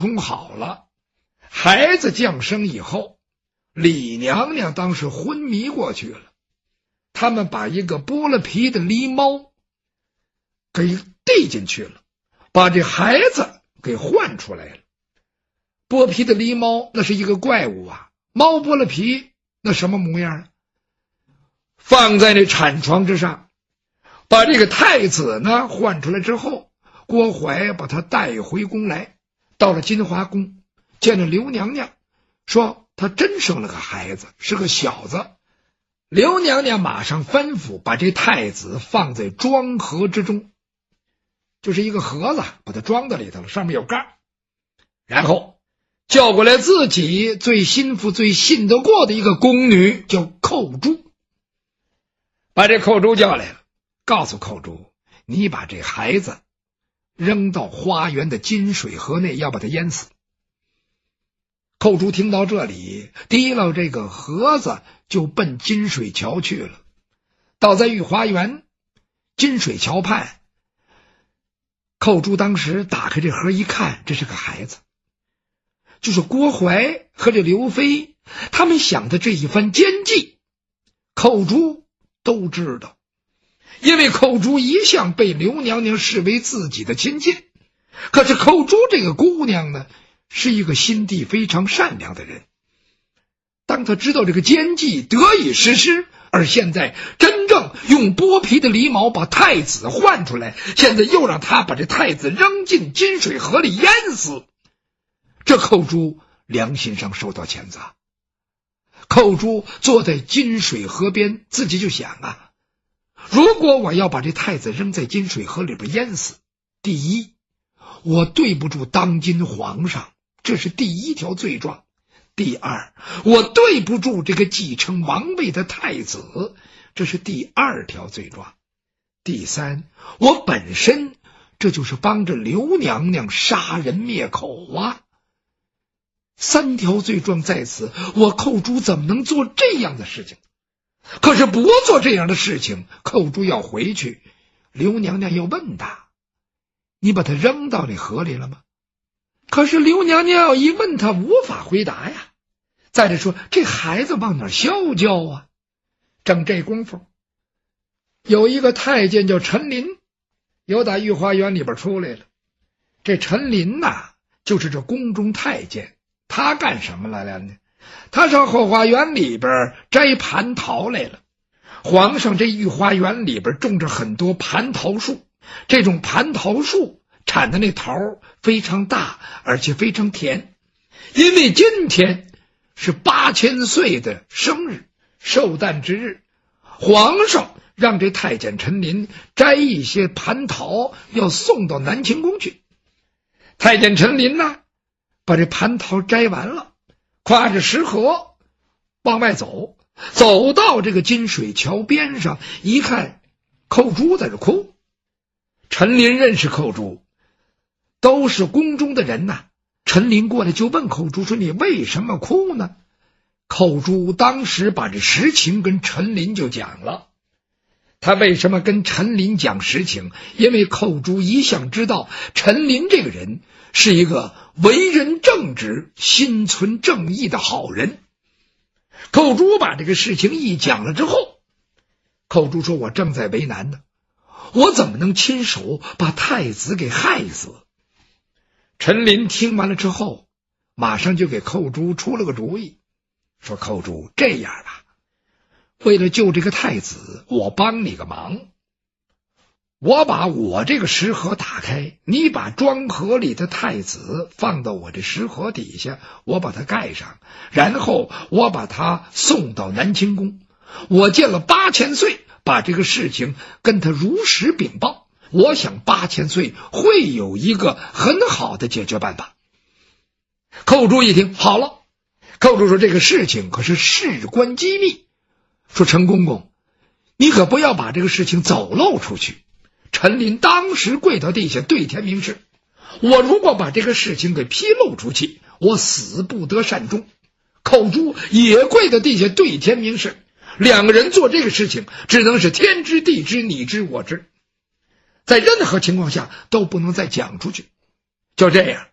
通好了。孩子降生以后，李娘娘当时昏迷过去了，他们把一个剥了皮的狸猫给递进去了，把这孩子给唤出来了。剥皮的狸猫那是一个怪物啊，猫剥了皮那什么模样？放在那产床之上，把这个太子呢唤出来之后，郭槐把他带回宫来，到了金华宫，见了刘娘娘，说他真生了个孩子，是个小子。刘娘娘马上吩咐把这太子放在装盒之中，就是一个盒子，把它装到里头了，上面有盖，然后叫过来自己最心腹最信得过的一个宫女，叫寇珠，把这寇珠叫来了，告诉寇珠，你把这孩子扔到花园的金水河内，要把他淹死。寇珠听到这里，提了这个盒子就奔金水桥去了。倒在御花园金水桥畔，寇珠当时打开这盒一看，这是个孩子，就是郭槐和这刘妃他们想的这一番奸计，寇珠都知道。因为寇珠一向被刘娘娘视为自己的亲近，可是寇珠这个姑娘呢，是一个心地非常善良的人。当她知道这个奸计得以实施，而现在真正用剥皮的狸猫把太子唤出来，现在又让他把这太子扔进金水河里淹死，这寇珠良心上受到谴责。寇珠坐在金水河边，自己就想啊，如果我要把这太子扔在金水河里边淹死，第一，我对不住当今皇上，这是第一条罪状；第二，我对不住这个继承王位的太子，这是第二条罪状；第三，我本身这就是帮着刘娘娘杀人灭口啊。三条罪状在此，我寇珠怎么能做这样的事情？可是不做这样的事情，寇珠要回去，刘娘娘要问他，你把他扔到那河里了吗？可是刘娘娘要一问他，无法回答呀。再者说，这孩子往哪消交啊？正这功夫，有一个太监叫陈琳，由打御花园里边出来了。这陈琳呐，就是这宫中太监，他干什么来了呢？他上后花园里边摘蟠桃来了。皇上这御花园里边种着很多蟠桃树，这种蟠桃树产的那桃非常大，而且非常甜。因为今天是8000岁的生日，寿诞之日，皇上让这太监陈琳摘一些蟠桃，要送到南清宫去。太监陈琳呢，把这蟠桃摘完了，跨着石河往外走，走到这个金水桥边上，一看寇珠在这哭。陈琳认识寇珠，都是宫中的人呐。陈琳过来就问寇珠说，你为什么哭呢？寇珠当时把这实情跟陈琳就讲了。他为什么跟陈琳讲实情？因为寇珠一向知道陈琳这个人是一个为人正直、心存正义的好人。寇珠把这个事情一讲了之后，寇珠说，我正在为难呢，我怎么能亲手把太子给害死？陈琳听完了之后，马上就给寇珠出了个主意，说，寇珠，这样吧，为了救这个太子，我帮你个忙，我把我这个石盒打开，你把装盒里的太子放到我这石盒底下，我把它盖上，然后我把他送到南清宫，我见了8000岁，把这个事情跟他如实禀报，我想8000岁会有一个很好的解决办法。寇珠一听，好了。寇珠说，这个事情可是事关机密，说，陈公公，你可不要把这个事情走漏出去。陈琳当时跪到地下对天明誓，我如果把这个事情给披露出去，我死不得善终。寇珠也跪到地下对天明誓，两个人做这个事情只能是天知地知，你知我知，在任何情况下都不能再讲出去。就这样，